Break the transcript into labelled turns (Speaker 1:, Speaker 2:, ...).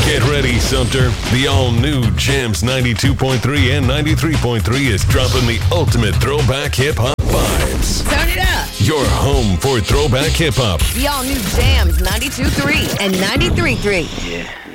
Speaker 1: Get ready, Sumter. The all-new Jams 92.3 and 93.3 is dropping the ultimate throwback hip-hop vibes.
Speaker 2: Turn it up.
Speaker 1: Your home for throwback hip-hop.
Speaker 2: The all-new Jams 92.3 and 93.3.
Speaker 3: Yeah.